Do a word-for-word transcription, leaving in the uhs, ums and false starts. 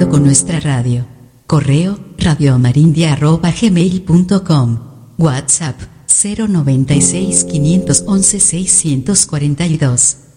colaborando con nuestra radio. Correo radioamarindia arroba gmail punto com. WhatsApp cero noventa y seis, quinientos once, seiscientos cuarenta y dos.